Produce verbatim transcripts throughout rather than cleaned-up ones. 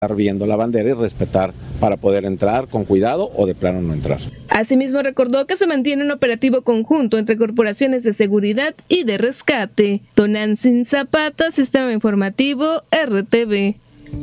viendo la bandera y respetar para poder entrar con cuidado o de plano no entrar. Asimismo, recordó que se mantiene un operativo conjunto entre corporaciones de seguridad y de rescate. Tonantzin Zapata, Sistema Informativo, R T V.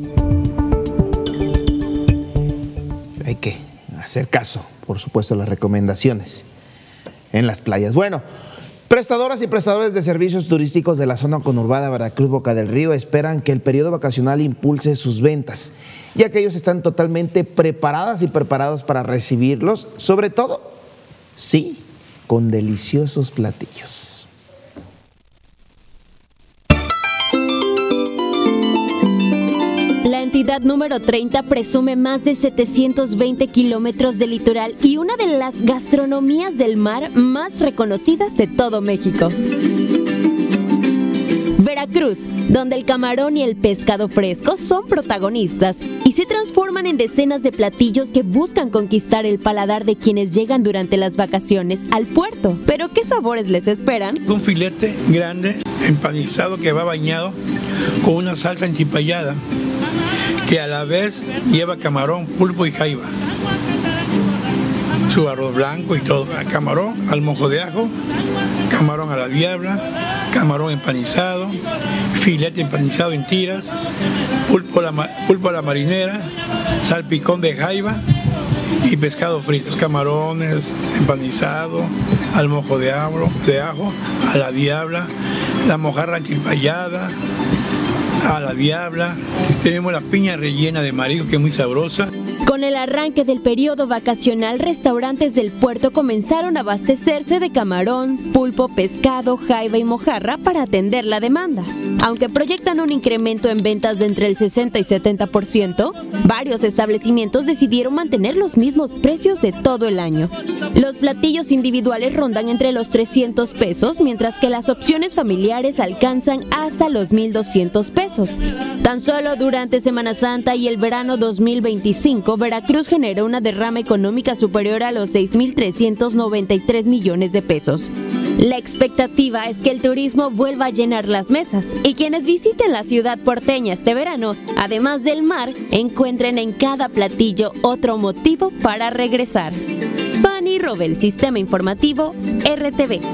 Hay que hacer caso, por supuesto, a las recomendaciones en las playas. Bueno, prestadoras y prestadores de servicios turísticos de la zona conurbada Veracruz, Boca del Río, esperan que el periodo vacacional impulse sus ventas, ya que ellos están totalmente preparadas y preparados para recibirlos, sobre todo, sí, con deliciosos platillos. La entidad número treinta presume más de setecientos veinte kilómetros de litoral y una de las gastronomías del mar más reconocidas de todo México. Veracruz, donde el camarón y el pescado fresco son protagonistas y se transforman en decenas de platillos que buscan conquistar el paladar de quienes llegan durante las vacaciones al puerto. ¿Pero qué sabores les esperan? Un filete grande, empanizado, que va bañado con una salsa enchipallada, que a la vez lleva camarón, pulpo y jaiba. Su arroz blanco y todo. Camarón al mojo de ajo, camarón a la diabla, camarón empanizado, filete empanizado en tiras, pulpo a la, pulpo a la marinera, salpicón de jaiba y pescado frito. Camarones empanizado al mojo de ajo, de ajo a la diabla, la mojarra enchipallada a la diabla. Tenemos la piña rellena de marisco, que es muy sabrosa. Con el arranque del periodo vacacional, restaurantes del puerto comenzaron a abastecerse de camarón, pulpo, pescado, jaiba y mojarra para atender la demanda. Aunque proyectan un incremento en ventas de entre el sesenta y setenta por ciento, varios establecimientos decidieron mantener los mismos precios de todo el año. Los platillos individuales rondan entre los trescientos pesos, mientras que las opciones familiares alcanzan hasta los mil doscientos pesos. Tan solo durante Semana Santa y el verano dos mil veinticinco, Veracruz generó una derrama económica superior a los seis mil trescientos noventa y tres millones de pesos. La expectativa es que el turismo vuelva a llenar las mesas y quienes visiten la ciudad porteña este verano, además del mar, encuentren en cada platillo otro motivo para regresar. Fanny Robel, Sistema Informativo, R T V.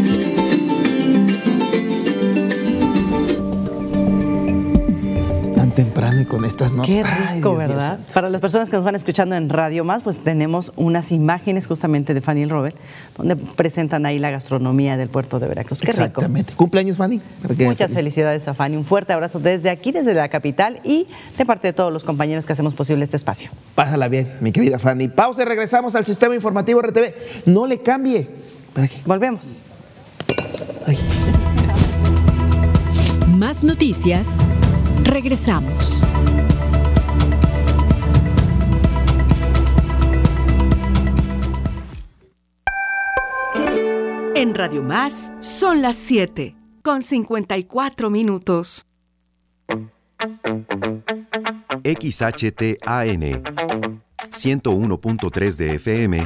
Temprano y con estas notas. Qué rico, Ay, ¿verdad? Para las personas que nos van escuchando en Radio Más, pues tenemos unas imágenes justamente de Fanny y Robert, donde presentan ahí la gastronomía del puerto de Veracruz. Qué rico. Exactamente. ¿Cumpleaños, Fanny? Muchas feliz. felicidades a Fanny. Un fuerte abrazo desde aquí, desde la capital y de parte de todos los compañeros que hacemos posible este espacio. Pásala bien, mi querida Fanny. Pausa y regresamos al Sistema Informativo R T V. No le cambie. Volvemos. Ay. Más noticias. Regresamos. En Radio Más son las siete con cincuenta y cuatro minutos. X H T A N ciento uno punto tres de F M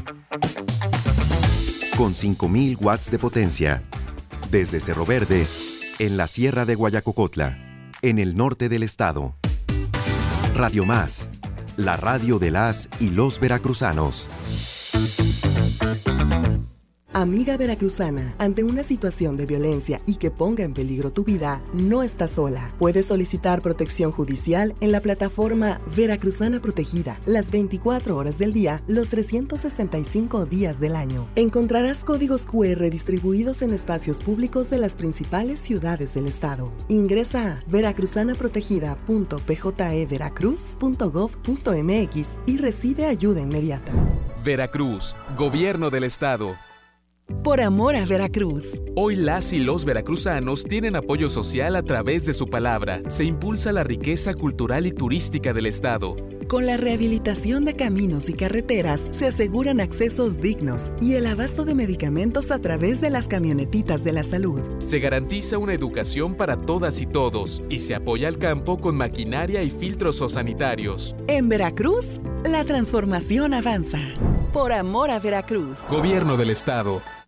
con cinco mil watts de potencia desde Cerro Verde en la Sierra de Guayacocotla, en el norte del estado. Radio Más, la radio de las y los veracruzanos. Amiga veracruzana, ante una situación de violencia y que ponga en peligro tu vida, no estás sola. Puedes solicitar protección judicial en la plataforma Veracruzana Protegida, las veinticuatro horas del día, los trescientos sesenta y cinco días del año. Encontrarás códigos cu erre distribuidos en espacios públicos de las principales ciudades del estado. Ingresa a veracruzanaprotegida punto p j e veracruz punto gov punto m x y recibe ayuda inmediata. Veracruz, Gobierno del Estado. Por amor a Veracruz. Hoy las y los veracruzanos tienen apoyo social a través de su palabra. Se impulsa la riqueza cultural y turística del estado. Con la rehabilitación de caminos y carreteras se aseguran accesos dignos y el abasto de medicamentos a través de las camionetitas de la salud. Se garantiza una educación para todas y todos y se apoya al campo con maquinaria y filtros sanitarios. En Veracruz, la transformación avanza. Por amor a Veracruz. Gobierno del Estado.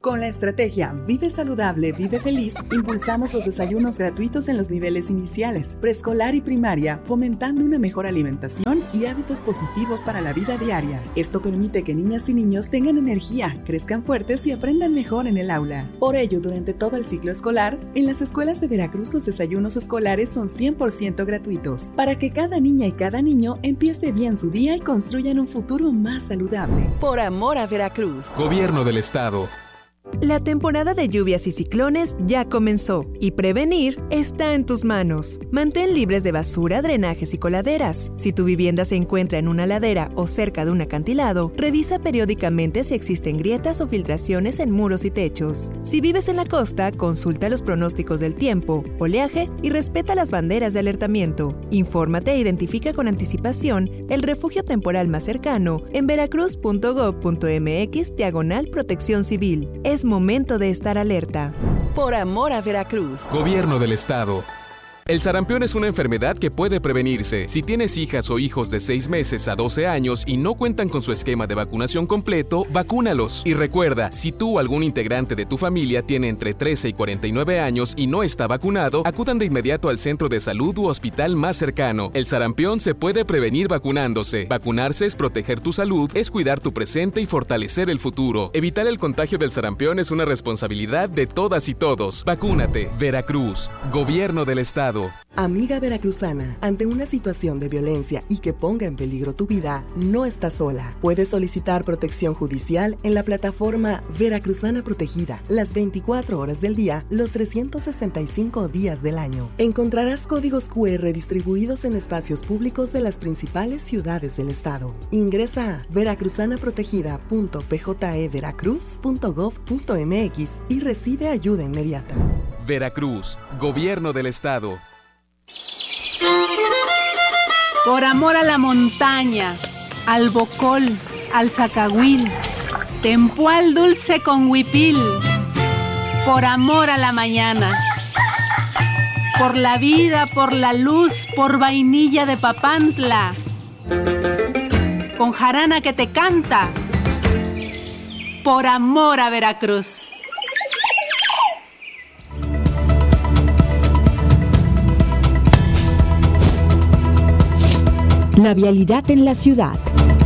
Con la estrategia Vive Saludable, Vive Feliz, impulsamos los desayunos gratuitos en los niveles iniciales, preescolar y primaria, fomentando una mejor alimentación y hábitos positivos para la vida diaria. Esto permite que niñas y niños tengan energía, crezcan fuertes y aprendan mejor en el aula. Por ello, durante todo el ciclo escolar, en las escuelas de Veracruz los desayunos escolares son cien por ciento gratuitos, para que cada niña y cada niño empiece bien su día y construyan un futuro más saludable. Por amor a Veracruz. Gobierno del Estado. La temporada de lluvias y ciclones ya comenzó y prevenir está en tus manos. Mantén libres de basura, drenajes y coladeras. Si tu vivienda se encuentra en una ladera o cerca de un acantilado, revisa periódicamente si existen grietas o filtraciones en muros y techos. Si vives en la costa, consulta los pronósticos del tiempo, oleaje y respeta las banderas de alertamiento. Infórmate e identifica con anticipación el refugio temporal más cercano en veracruz punto gob punto mx diagonal protección civil. Es momento de estar alerta. Por amor a Veracruz. Gobierno del Estado. El sarampión es una enfermedad que puede prevenirse. Si tienes hijas o hijos de seis meses a doce años y no cuentan con su esquema de vacunación completo, vacúnalos. Y recuerda, si tú o algún integrante de tu familia tiene entre trece y cuarenta y nueve años y no está vacunado, acudan de inmediato al centro de salud u hospital más cercano. El sarampión se puede prevenir vacunándose. Vacunarse es proteger tu salud, es cuidar tu presente y fortalecer el futuro. Evitar el contagio del sarampión es una responsabilidad de todas y todos. Vacúnate. Veracruz. Gobierno del Estado. Amiga veracruzana, ante una situación de violencia y que ponga en peligro tu vida, no estás sola. Puedes solicitar protección judicial en la plataforma Veracruzana Protegida, las veinticuatro horas del día, los trescientos sesenta y cinco días del año. Encontrarás códigos cu erre distribuidos en espacios públicos de las principales ciudades del estado. Ingresa a veracruzana protegida punto p j e veracruz punto gob punto mx y recibe ayuda inmediata. Veracruz, Gobierno del Estado. Por amor a la montaña, al bocol, al zacahuil, tempual dulce con huipil. Por amor a la mañana. Por la vida, por la luz, por vainilla de Papantla. Con jarana que te canta. Por amor a Veracruz. La vialidad en la ciudad.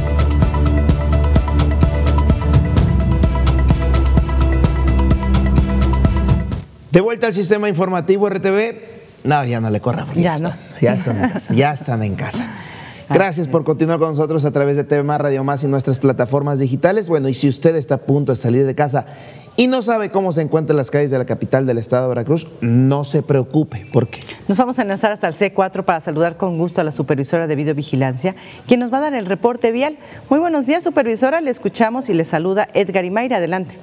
De vuelta al sistema informativo R T V. No, ya no le corra. Ya, ya no. Ya están en casa. Ya están en casa. Gracias por continuar con nosotros a través de T V Más, Radio Más y nuestras plataformas digitales. Bueno, y si usted está a punto de salir de casa y no sabe cómo se encuentran las calles de la capital del estado de Veracruz, no se preocupe. ¿Por qué? Nos vamos a enlazar hasta el C cuatro para saludar con gusto a la supervisora de videovigilancia, quien nos va a dar el reporte vial. Muy buenos días, supervisora. Le escuchamos y le saluda Edgar y Mayra. Adelante.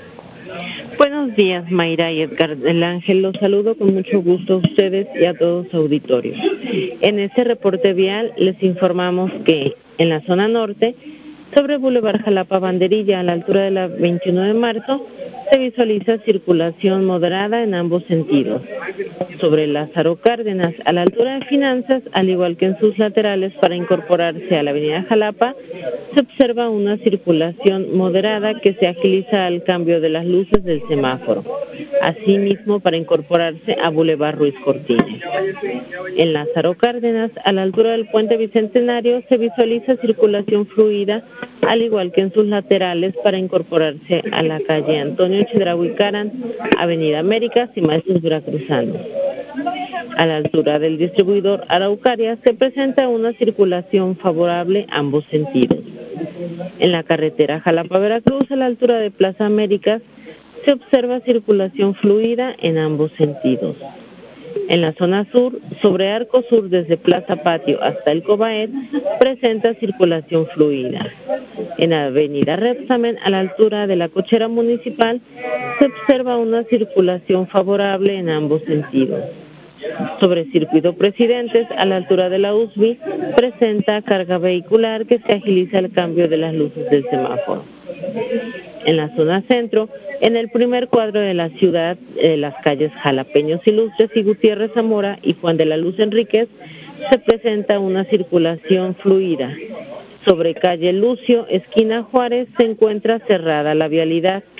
Buenos días, Mayra y Edgar del Ángel. Los saludo con mucho gusto a ustedes y a todos los auditorios. En este reporte vial les informamos que en la zona norte, sobre Boulevard Jalapa Banderilla, a la altura de la veintiuno de marzo, se visualiza circulación moderada en ambos sentidos. Sobre Lázaro Cárdenas, a la altura de Finanzas, al igual que en sus laterales para incorporarse a la avenida Jalapa, se observa una circulación moderada que se agiliza al cambio de las luces del semáforo. Asimismo, para incorporarse a Boulevard Ruiz Cortines. En Lázaro Cárdenas, a la altura del puente Bicentenario, se visualiza circulación fluida, al igual que en sus laterales para incorporarse a la calle Antonio Chedraui Caran, Avenida Américas y Maestros Veracruzanos. A la altura del distribuidor Araucaria se presenta una circulación favorable ambos sentidos. En la carretera Jalapa-Veracruz, a la altura de Plaza Américas, se observa circulación fluida en ambos sentidos. En la zona sur, sobre Arco Sur desde Plaza Patio hasta el Cobaet, presenta circulación fluida. En la avenida Repsamen, a la altura de la cochera municipal, se observa una circulación favorable en ambos sentidos. Sobre Circuito Presidentes, a la altura de la U S B I, presenta carga vehicular que se agiliza el cambio de las luces del semáforo. En la zona centro, en el primer cuadro de la ciudad, eh, las calles Jalapeños Ilustres y Gutiérrez Zamora y Juan de la Luz Enríquez, se presenta una circulación fluida. Sobre calle Lucio, esquina Juárez, se encuentra cerrada la vialidad.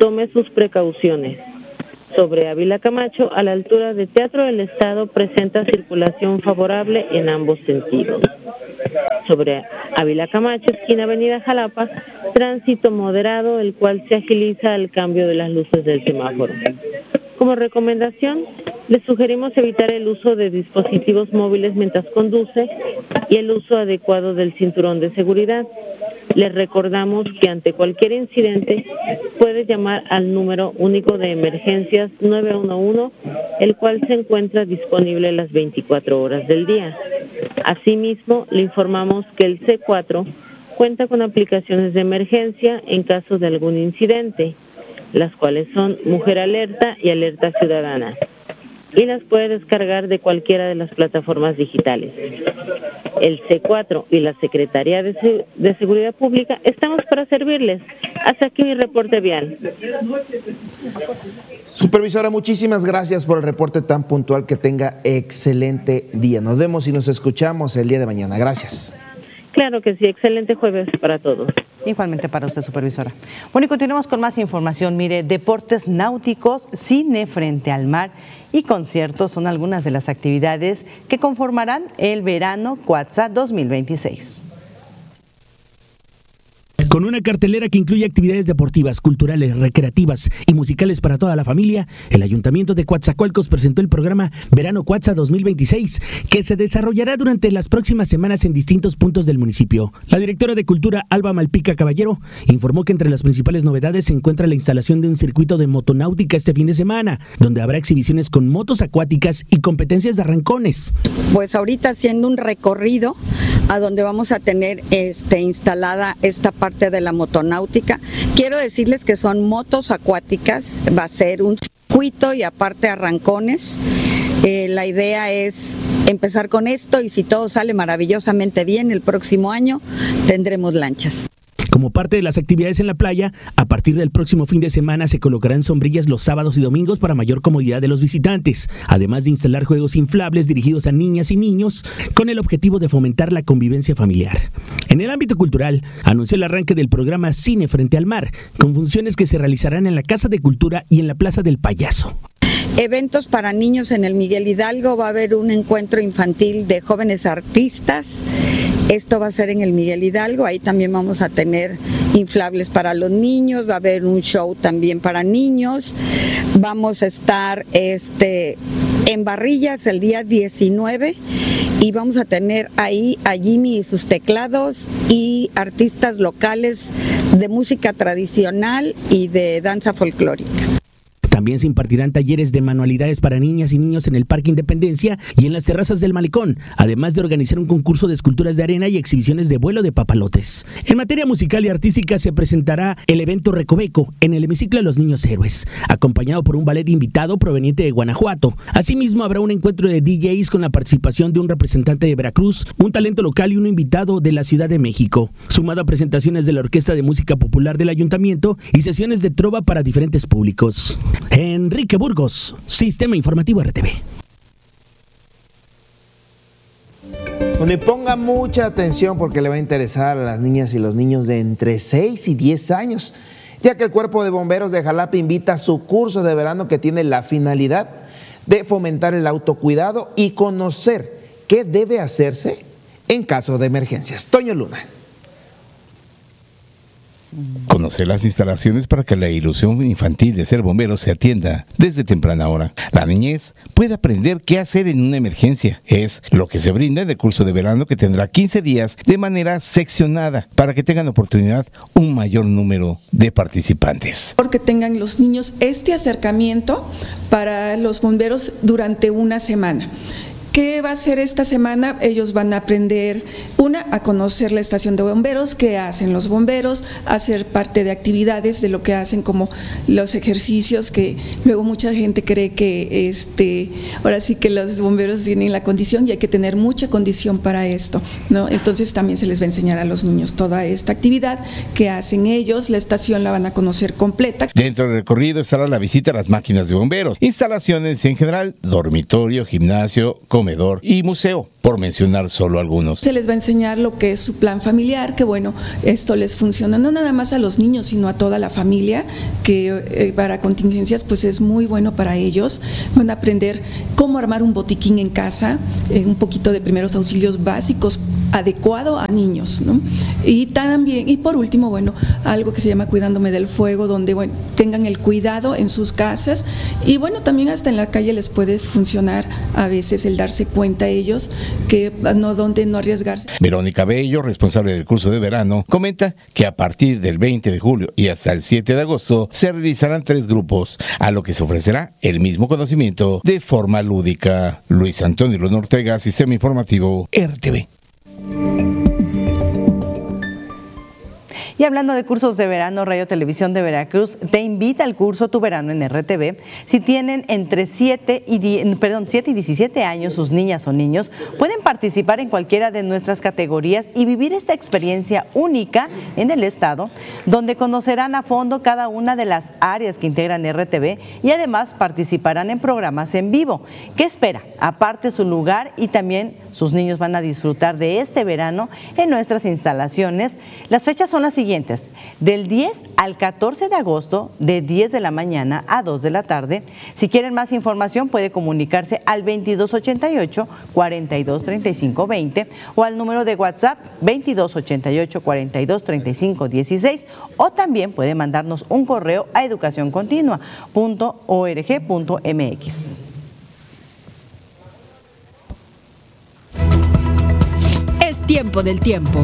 tome sus precauciones. Sobre Ávila Camacho, a la altura de Teatro del Estado, presenta circulación favorable en ambos sentidos. Sobre Ávila Camacho, esquina Avenida Jalapa, tránsito moderado, el cual se agiliza al cambio de las luces del semáforo. Como recomendación, les sugerimos evitar el uso de dispositivos móviles mientras conduce y el uso adecuado del cinturón de seguridad. Les recordamos que ante cualquier incidente puede llamar al número único de emergencias nueve uno uno, el cual se encuentra disponible las veinticuatro horas del día. Asimismo, le informamos que el C cuatro cuenta con aplicaciones de emergencia en caso de algún incidente, las cuales son Mujer Alerta y Alerta Ciudadana, y las puede descargar de cualquiera de las plataformas digitales. El C cuatro y la Secretaría de, Se- de Seguridad Pública estamos para servirles. Hasta aquí mi reporte vial. Supervisora, muchísimas gracias por el reporte tan puntual. Que tenga excelente día. Nos vemos y nos escuchamos el día de mañana. Gracias. Claro que sí, excelente jueves para todos. Igualmente para usted, supervisora. Bueno, y continuamos con más información. Mire, deportes náuticos, cine frente al mar y conciertos son algunas de las actividades que conformarán el verano Cuatza dos mil veintiséis. Con una cartelera que incluye actividades deportivas, culturales, recreativas y musicales para toda la familia, el Ayuntamiento de Coatzacoalcos presentó el programa Verano Cuatza dos mil veintiséis, que se desarrollará durante las próximas semanas en distintos puntos del municipio. La directora de Cultura, Alba Malpica Caballero, informó que entre las principales novedades se encuentra la instalación de un circuito de motonáutica este fin de semana, donde habrá exhibiciones con motos acuáticas y competencias de arrancones. Pues ahorita haciendo un recorrido a donde vamos a tener este, instalada esta parte de la motonáutica. Quiero decirles que son motos acuáticas, va a ser un circuito y aparte arrancones. Eh, la idea es empezar con esto y si todo sale maravillosamente bien, el próximo año tendremos lanchas. Como parte de las actividades en la playa, a partir del próximo fin de semana se colocarán sombrillas los sábados y domingos para mayor comodidad de los visitantes, además de instalar juegos inflables dirigidos a niñas y niños con el objetivo de fomentar la convivencia familiar. En el ámbito cultural, anunció el arranque del programa Cine frente al mar, con funciones que se realizarán en la Casa de Cultura y en la Plaza del Payaso. Eventos para niños en el Miguel Hidalgo, va a haber un encuentro infantil de jóvenes artistas. Esto va a ser en el Miguel Hidalgo, ahí también vamos a tener inflables para los niños, va a haber un show también para niños. Vamos a estar este, en Barrillas el día diecinueve y vamos a tener ahí a Jimmy y sus teclados y artistas locales de música tradicional y de danza folclórica. También se impartirán talleres de manualidades para niñas y niños en el Parque Independencia y en las terrazas del Malecón, además de organizar un concurso de esculturas de arena y exhibiciones de vuelo de papalotes. En materia musical y artística se presentará el evento Recoveco en el hemiciclo de los Niños Héroes, acompañado por un ballet invitado proveniente de Guanajuato. Asimismo, habrá un encuentro de D Js con la participación de un representante de Veracruz, un talento local y un invitado de la Ciudad de México, sumado a presentaciones de la Orquesta de Música Popular del Ayuntamiento y sesiones de trova para diferentes públicos. Enrique Burgos, Sistema Informativo R T V. Donde ponga mucha atención porque le va a interesar a las niñas y los niños de entre seis y diez años, ya que el Cuerpo de Bomberos de Jalapa invita a su curso de verano que tiene la finalidad de fomentar el autocuidado y conocer qué debe hacerse en caso de emergencias. Toño Luna. Conocer las instalaciones para que la ilusión infantil de ser bombero se atienda desde temprana hora. La niñez puede aprender qué hacer en una emergencia. Es lo que se brinda en el curso de verano que tendrá quince días de manera seccionada para que tengan oportunidad un mayor número de participantes. Porque tengan los niños este acercamiento para los bomberos durante una semana. ¿Qué va a hacer esta semana? Ellos van a aprender, una, a conocer la estación de bomberos, qué hacen los bomberos, a ser parte de actividades de lo que hacen como los ejercicios, que luego mucha gente cree que este, ahora sí que los bomberos tienen la condición y hay que tener mucha condición para esto, ¿no? Entonces también se les va a enseñar a los niños toda esta actividad que hacen ellos, la estación la van a conocer completa. Dentro del recorrido estará la visita a las máquinas de bomberos, instalaciones en general, dormitorio, gimnasio, comedor y museo, por mencionar solo algunos. Se les va a enseñar lo que es su plan familiar, que bueno, esto les funciona no nada más a los niños, sino a toda la familia, que eh, para contingencias pues es muy bueno para ellos. Van a aprender cómo armar un botiquín en casa, eh, un poquito de primeros auxilios básicos adecuado a niños, ¿no? Y también, y por último, bueno, algo que se llama Cuidándome del Fuego, donde bueno, tengan el cuidado en sus casas y bueno, también hasta en la calle les puede funcionar a veces el darse cuenta ellos que no, donde no arriesgarse. Verónica Bello, responsable del curso de verano, comenta que a partir del veinte de julio y hasta el siete de agosto se realizarán tres grupos, a lo que se ofrecerá el mismo conocimiento de forma lúdica. Luis Antonio Luna Ortega, Sistema Informativo, R T V. Y hablando de cursos de verano, Radio Televisión de Veracruz te invita al curso Tu Verano en R T V. Si tienen entre siete y diecisiete años sus niñas o niños, pueden participar en cualquiera de nuestras categorías y vivir esta experiencia única en el estado, donde conocerán a fondo cada una de las áreas que integran R T V y además participarán en programas en vivo. ¿Qué espera? Aparte su lugar y también sus niños van a disfrutar de este verano en nuestras instalaciones. Las fechas son las siguientes: del diez al catorce de agosto, de diez de la mañana a dos de la tarde. Si quieren más información, puede comunicarse al veintidós ochenta y ocho, cuarenta y dos, treinta y cinco, veinte o al número de WhatsApp veintidós ochenta y ocho, cuarenta y dos, treinta y cinco, dieciséis, o también puede mandarnos un correo a educación continua punto org punto mx. Es tiempo del tiempo.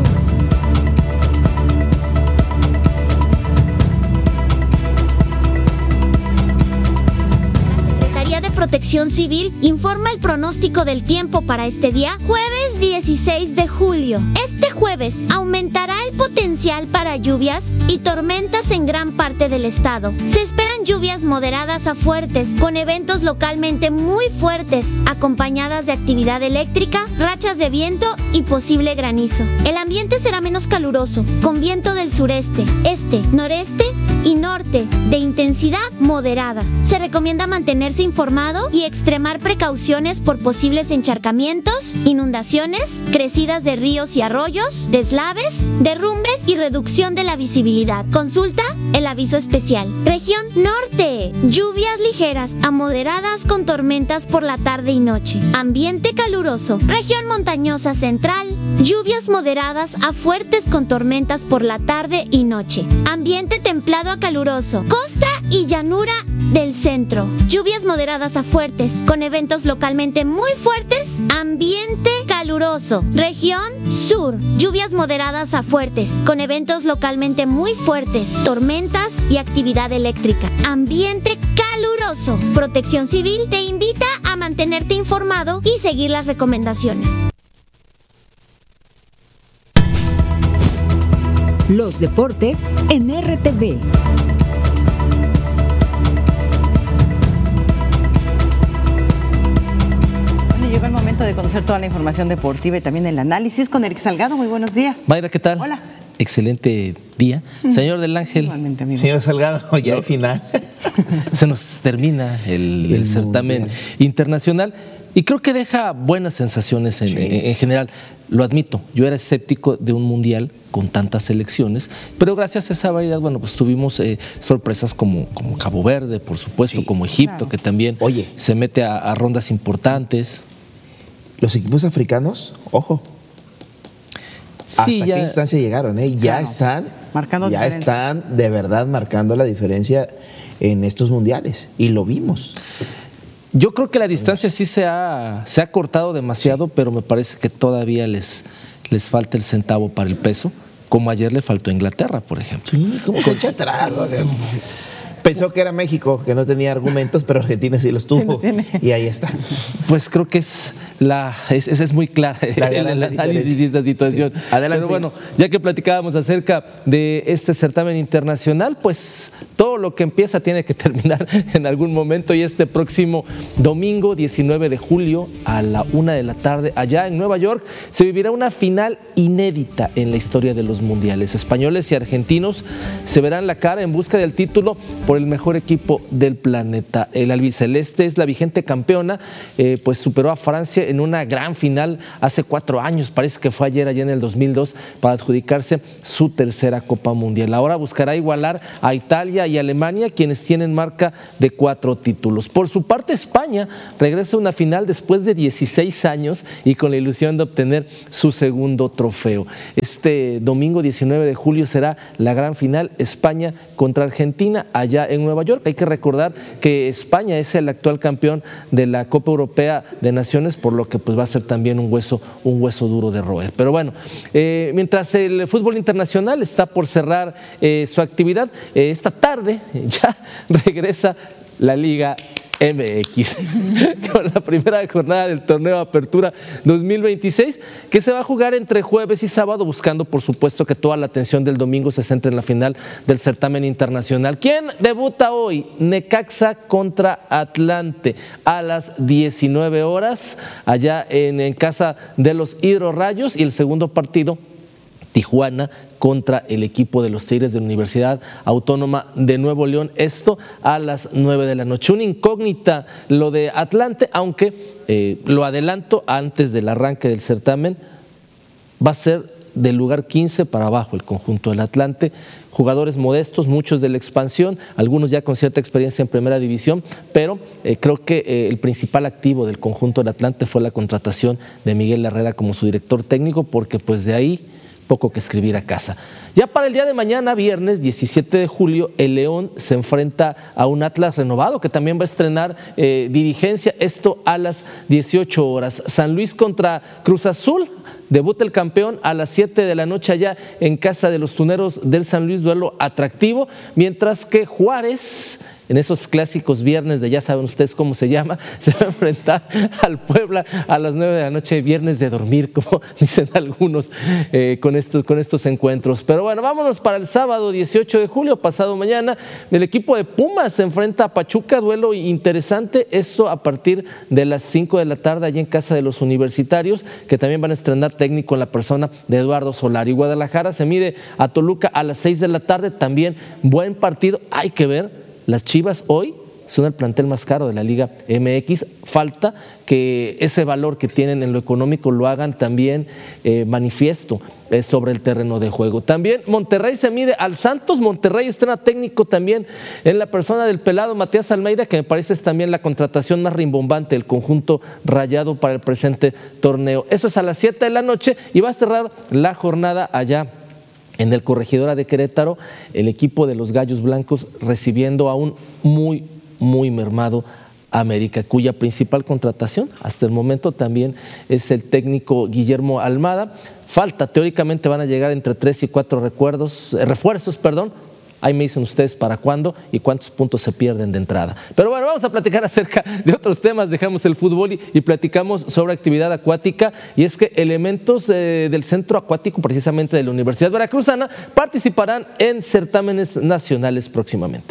Protección Civil informa el pronóstico del tiempo para este día, jueves dieciséis de julio. Este jueves aumentará el potencial para lluvias y tormentas en gran parte del estado. Se esperan lluvias moderadas a fuertes, con eventos localmente muy fuertes, acompañadas de actividad eléctrica, rachas de viento y posible granizo. El ambiente será menos caluroso, con viento del sureste, este, noreste y norte, de intensidad moderada. Se recomienda mantenerse informado y extremar precauciones por posibles encharcamientos, inundaciones, crecidas de ríos y arroyos, deslaves, derrumbes y reducción de la visibilidad. Consulta el aviso especial. Región Norte. Lluvias ligeras a moderadas con tormentas por la tarde y noche. Ambiente caluroso. Región Montañosa Central. Lluvias moderadas a fuertes con tormentas por la tarde y noche. Ambiente templado a caluroso. Costa y llanura del centro. Lluvias moderadas a fuertes, con eventos localmente muy fuertes. Ambiente caluroso. Región Sur. Lluvias moderadas a fuertes, con eventos localmente muy fuertes, tormentas y actividad eléctrica. Ambiente caluroso. Protección Civil te invita a mantenerte informado y seguir las recomendaciones. Los deportes en R T V. Llegó el momento de conocer toda la información deportiva y también el análisis con Eric Salgado. Muy buenos días. Mayra, ¿qué tal? Hola. Excelente día. Señor del Ángel. Igualmente, amigo. Señor Salgado, ya al final. Se nos termina el, el, el certamen mundial internacional y creo que deja buenas sensaciones en, sí. en, en general. Lo admito, yo era escéptico de un mundial con tantas selecciones, pero gracias a esa variedad, bueno, pues tuvimos eh, sorpresas como, como Cabo Verde, por supuesto, sí, como Egipto, claro, que también Oye, se mete a, a rondas importantes. Los equipos africanos, ojo, sí, ¿hasta ya, qué instancia llegaron? Eh? Ya claro, están, marcando ya diferencia. están de verdad marcando la diferencia en estos mundiales, y lo vimos. Yo creo que la distancia sí se ha, se ha cortado demasiado, pero me parece que todavía les, les falta el centavo para el peso, como ayer le faltó a Inglaterra, por ejemplo. Sí, ¿cómo se echa atrás? Pensó que era México, que no tenía argumentos, pero Argentina sí los tuvo, sí, y ahí está. Pues creo que es la es, es muy clara la, la, el análisis de esta situación. Sí. Adelante. Pero bueno, ya que platicábamos acerca de este certamen internacional, pues todo todo lo que empieza tiene que terminar en algún momento, y este próximo domingo diecinueve de julio a la una de la tarde allá en Nueva York se vivirá una final inédita en la historia de los mundiales. Españoles y argentinos se verán la cara en busca del título por el mejor equipo del planeta. El albiceleste es la vigente campeona, eh, pues superó a Francia en una gran final hace cuatro años, parece que fue ayer, allá en el dos mil dos, para adjudicarse su tercera Copa Mundial. Ahora buscará igualar a Italia y Alemania, quienes tienen marca de cuatro títulos. Por su parte, España regresa a una final después de dieciséis años y con la ilusión de obtener su segundo trofeo. Este domingo diecinueve de julio será la gran final, España contra Argentina allá en Nueva York. Hay que recordar que España es el actual campeón de la Copa Europea de Naciones, por lo que pues va a ser también un hueso, un hueso duro de roer. Pero bueno, eh, mientras el fútbol internacional está por cerrar eh, su actividad, eh, esta tarde ya regresa la Liga M X con la primera jornada del torneo Apertura dos mil veintiséis, que se va a jugar entre jueves y sábado, buscando por supuesto que toda la atención del domingo se centre en la final del certamen internacional. ¿Quién debuta hoy? Necaxa contra Atlante a las diecinueve horas allá en, en casa de los Hidrorrayos, y el segundo partido, Tijuana contra el equipo de los Tigres de la Universidad Autónoma de Nuevo León, esto a las nueve de la noche. Una incógnita lo de Atlante, aunque eh, lo adelanto antes del arranque del certamen, va a ser del lugar quince para abajo el conjunto del Atlante. Jugadores modestos, muchos de la expansión, algunos ya con cierta experiencia en primera división, pero eh, creo que eh, el principal activo del conjunto del Atlante fue la contratación de Miguel Herrera como su director técnico, porque pues de ahí poco que escribir a casa. Ya para el día de mañana, viernes diecisiete de julio, el León se enfrenta a un Atlas renovado que también va a estrenar eh, dirigencia, esto a las dieciocho horas. San Luis contra Cruz Azul, debuta el campeón a las siete de la noche allá en casa de los Tuneros del San Luis, duelo atractivo, mientras que Juárez, en esos clásicos viernes de ya saben ustedes cómo se llama, se va a enfrentar al Puebla a las nueve de la noche, viernes de dormir, como dicen algunos, eh, con, estos, con estos encuentros. Pero bueno, vámonos para el sábado dieciocho de julio, pasado mañana. El equipo de Pumas se enfrenta a Pachuca, duelo interesante, esto a partir de las cinco de la tarde allá en casa de los Universitarios, que también van a estrenar técnico en la persona de Eduardo Solari. Guadalajara se mide a Toluca a las seis de la tarde, también buen partido, hay que ver. Las Chivas hoy son el plantel más caro de la Liga M X. Falta que ese valor que tienen en lo económico lo hagan también eh, manifiesto eh, sobre el terreno de juego. También Monterrey se mide al Santos. Monterrey estrena técnico también en la persona del pelado Matías Almeida, que me parece es también la contratación más rimbombante del conjunto rayado para el presente torneo. Eso es a las siete de la noche y va a cerrar la jornada allá en el Corregidora de Querétaro, el equipo de los Gallos Blancos recibiendo a un muy, muy mermado América, cuya principal contratación hasta el momento también es el técnico Guillermo Almada. Falta, teóricamente van a llegar entre tres y cuatro recuerdos, eh, refuerzos, perdón. Ahí me dicen ustedes para cuándo y cuántos puntos se pierden de entrada. Pero bueno, vamos a platicar acerca de otros temas. Dejamos el fútbol y, y platicamos sobre actividad acuática. Y es que elementos eh, del centro acuático, precisamente de la Universidad Veracruzana, participarán en certámenes nacionales próximamente.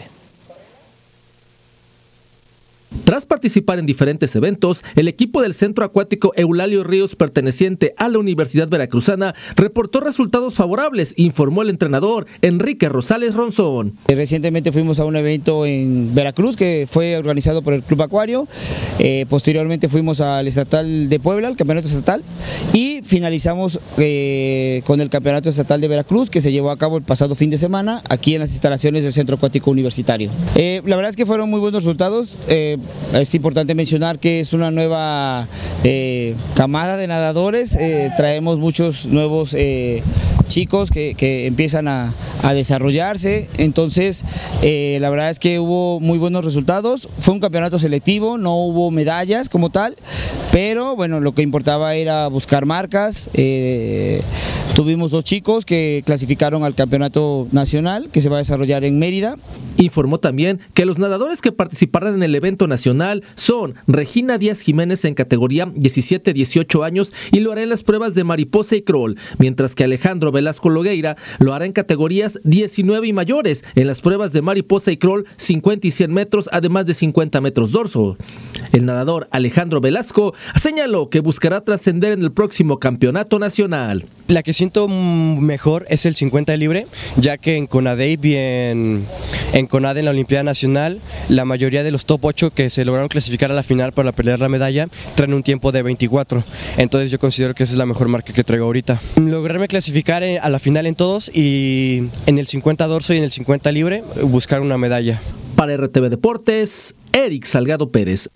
Tras participar en diferentes eventos, el equipo del Centro Acuático Eulalio Ríos, perteneciente a la Universidad Veracruzana, reportó resultados favorables, informó el entrenador Enrique Rosales Ronzón. Recientemente fuimos a un evento en Veracruz que fue organizado por el Club Acuario, eh, posteriormente fuimos al Estatal de Puebla, al Campeonato Estatal, y finalizamos eh, con el Campeonato Estatal de Veracruz, que se llevó a cabo el pasado fin de semana, aquí en las instalaciones del Centro Acuático Universitario. Eh, la verdad es que fueron muy buenos resultados. eh, Es importante mencionar que es una nueva eh, camada de nadadores, eh, traemos muchos nuevos eh, chicos que, que empiezan a, a desarrollarse, entonces eh, la verdad es que hubo muy buenos resultados. Fue un campeonato selectivo, no hubo medallas como tal, pero bueno, lo que importaba era buscar marcas. eh, tuvimos dos chicos que clasificaron al campeonato nacional que se va a desarrollar en Mérida. Informó también que los nadadores que participarán en el evento nacional son Regina Díaz Jiménez en categoría diecisiete a dieciocho años y lo hará en las pruebas de mariposa y crawl, mientras que Alejandro Velasco Logueira lo hará en categorías diecinueve y mayores, en las pruebas de mariposa y crawl cincuenta y cien metros, además de cincuenta metros dorso. El nadador Alejandro Velasco señaló que buscará trascender en el próximo campeonato nacional. La que siento mejor es el cincuenta libre, ya que en CONADE y en, en CONADE, en la Olimpiada Nacional, la mayoría de los top ocho que se lograron clasificar a la final para pelear la medalla traen un tiempo de veinticuatro, entonces yo considero que esa es la mejor marca que traigo ahorita. Lograrme clasificar a la final en todos y en el cincuenta dorso y en el cincuenta libre buscar una medalla. Para R T V Deportes, Eric Salgado Pérez.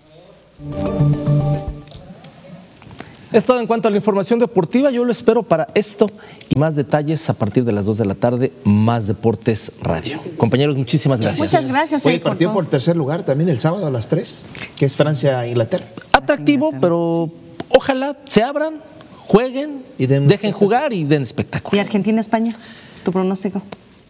Es todo en cuanto a la información deportiva. Yo lo espero para esto y más detalles a partir de las dos de la tarde, Más Deportes Radio. Compañeros, muchísimas gracias. Muchas gracias. Hoy el partido por tercer lugar también el sábado a las tres, que es Francia-Inglaterra. Atractivo, pero ojalá se abran, jueguen, y den dejen jugar y den espectáculo. ¿Y Argentina-España? ¿Tu pronóstico?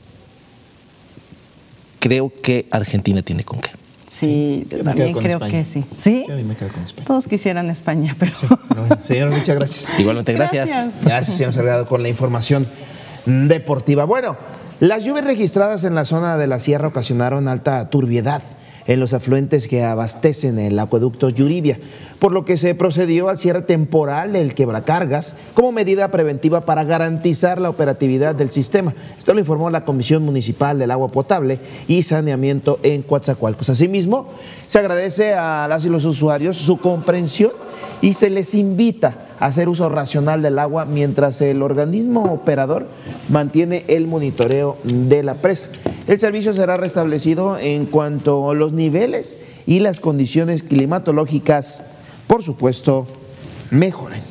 Creo que Argentina tiene con qué. Sí, yo también creo España. que sí. ¿Sí? Yo me quedo con España. Todos quisieran España, pero... Sí. No, señor, muchas gracias. Igualmente, gracias. Gracias, gracias señor Salgado, con la información deportiva. Bueno, las lluvias registradas en la zona de la sierra ocasionaron alta turbiedad en los afluentes que abastecen el acueducto Yuribia, por lo que se procedió al cierre temporal del quebracargas como medida preventiva para garantizar la operatividad del sistema. Esto lo informó la Comisión Municipal del Agua Potable y Saneamiento en Coatzacoalcos. Asimismo, se agradece a las y los usuarios su comprensión y se les invita a hacer uso racional del agua mientras el organismo operador mantiene el monitoreo de la presa. El servicio será restablecido en cuanto a los niveles y las condiciones climatológicas, por supuesto, mejoren.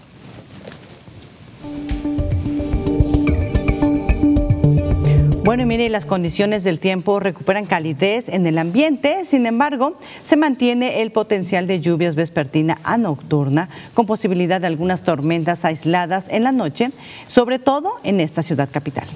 Bueno, y mire, las condiciones del tiempo recuperan calidez en el ambiente, sin embargo, se mantiene el potencial de lluvias vespertina a nocturna, con posibilidad de algunas tormentas aisladas en la noche, sobre todo en esta ciudad capital.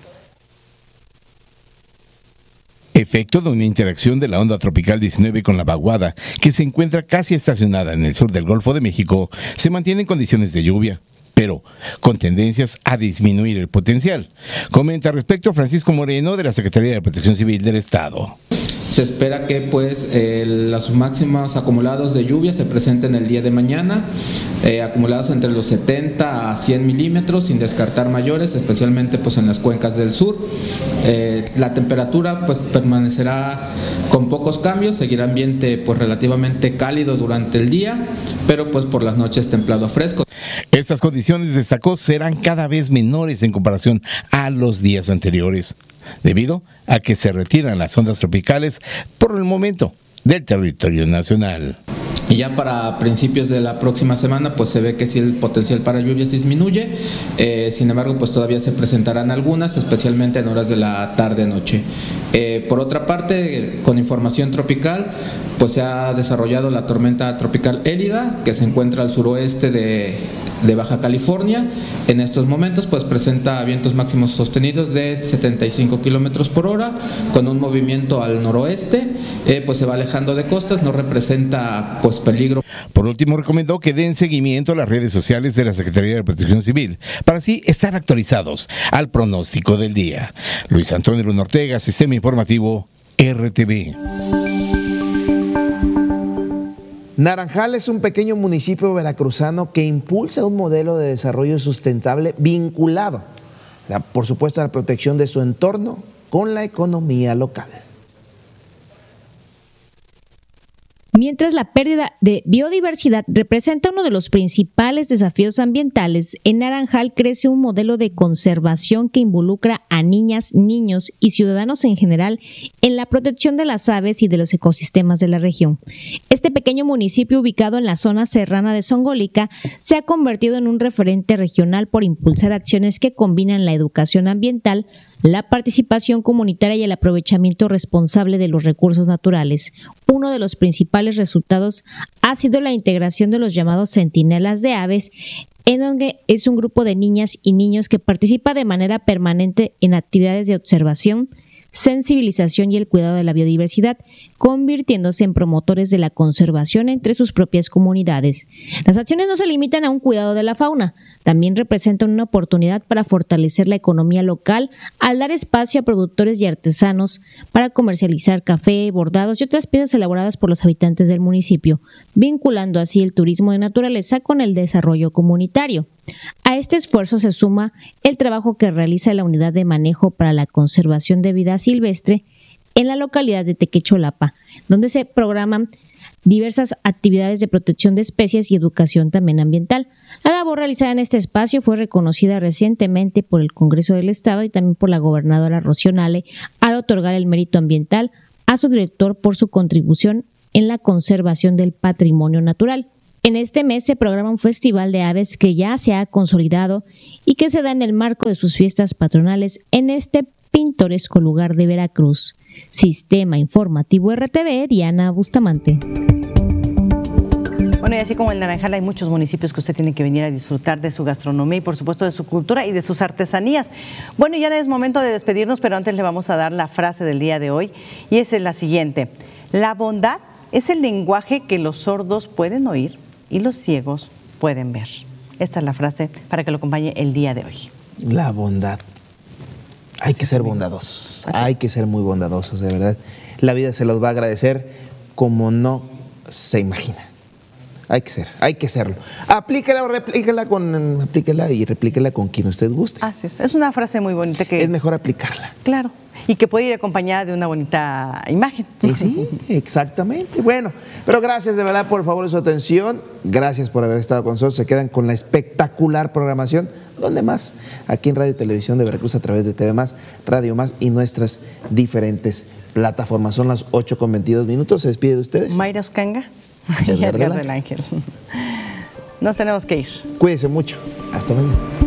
Efecto de una interacción de la onda tropical diecinueve con la vaguada, que se encuentra casi estacionada en el sur del Golfo de México, se mantienen condiciones de lluvia, pero con tendencias a disminuir el potencial. Comenta al respecto Francisco Moreno, de la Secretaría de Protección Civil del Estado. Se espera que pues eh, los máximos acumulados de lluvia se presenten el día de mañana, eh, acumulados entre los setenta a cien milímetros, sin descartar mayores, especialmente pues en las cuencas del sur. Eh, la temperatura pues permanecerá con pocos cambios, seguirá ambiente pues relativamente cálido durante el día, pero pues por las noches templado a fresco. Estas condiciones, destacó, serán cada vez menores en comparación a los días anteriores, debido a que se retiran las ondas tropicales por el momento del territorio nacional. Y ya para principios de la próxima semana pues se ve que sí el potencial para lluvias disminuye, eh, sin embargo pues todavía se presentarán algunas, especialmente en horas de la tarde-noche. Eh, por otra parte, con información tropical, pues se ha desarrollado la tormenta tropical Élida, que se encuentra al suroeste de, de Baja California. En estos momentos pues presenta vientos máximos sostenidos de setenta y cinco kilómetros por hora, con un movimiento al noroeste, eh, pues se va alejando de costas, no representa pues peligro. Por último, recomendó que den seguimiento a las redes sociales de la Secretaría de Protección Civil para así estar actualizados al pronóstico del día. Luis Antonio Luna Ortega, Sistema Informativo R T V. Naranjal es un pequeño municipio veracruzano que impulsa un modelo de desarrollo sustentable vinculado, la, por supuesto, a la protección de su entorno con la economía local. Mientras la pérdida de biodiversidad representa uno de los principales desafíos ambientales, en Naranjal crece un modelo de conservación que involucra a niñas, niños y ciudadanos en general en la protección de las aves y de los ecosistemas de la región. Este pequeño municipio, ubicado en la zona serrana de Zongolica, se ha convertido en un referente regional por impulsar acciones que combinan la educación ambiental, la participación comunitaria y el aprovechamiento responsable de los recursos naturales. Uno de los principales resultados ha sido la integración de los llamados centinelas de aves, en donde es un grupo de niñas y niños que participa de manera permanente en actividades de observación, sensibilización y el cuidado de la biodiversidad, convirtiéndose en promotores de la conservación entre sus propias comunidades. Las acciones no se limitan a un cuidado de la fauna, también representan una oportunidad para fortalecer la economía local al dar espacio a productores y artesanos para comercializar café, bordados y otras piezas elaboradas por los habitantes del municipio, vinculando así el turismo de naturaleza con el desarrollo comunitario. A este esfuerzo se suma el trabajo que realiza la Unidad de Manejo para la Conservación de Vida Silvestre en la localidad de Tequecholapa, donde se programan diversas actividades de protección de especies y educación también ambiental. La labor realizada en este espacio fue reconocida recientemente por el Congreso del Estado y también por la gobernadora Rocío Nale al otorgar el mérito ambiental a su director por su contribución en la conservación del patrimonio natural. En este mes se programa un festival de aves que ya se ha consolidado y que se da en el marco de sus fiestas patronales en este pintoresco lugar de Veracruz. Sistema Informativo R T V, Diana Bustamante. Bueno, y así como el Naranjal, hay muchos municipios que usted tiene que venir a disfrutar de su gastronomía y por supuesto de su cultura y de sus artesanías. Bueno, ya es momento de despedirnos, pero antes le vamos a dar la frase del día de hoy y esa es la siguiente: la bondad es el lenguaje que los sordos pueden oír y los ciegos pueden ver. Esta es la frase para que lo acompañe el día de hoy. La bondad. Hay que ser bondadosos, hay que ser muy bondadosos, de verdad. La vida se los va a agradecer como no se imagina. Hay que ser, hay que serlo. Aplíquela o replíquela con, aplíquela y replíquela con quien usted guste. Así es, es una frase muy bonita que... Es mejor aplicarla. Claro, y que puede ir acompañada de una bonita imagen. Sí, sí, exactamente. Bueno, pero gracias de verdad por el favor de su atención. Gracias por haber estado con nosotros. Se quedan con la espectacular programación. ¿Dónde más? Aquí en Radio y Televisión de Veracruz a través de T V Más, Radio Más y nuestras diferentes plataformas. Son las ocho con veintidós minutos. ¿Se despide de ustedes? Mayra Oscanga y Edgar del Ángel. Nos tenemos que ir. Cuídense mucho. Hasta mañana.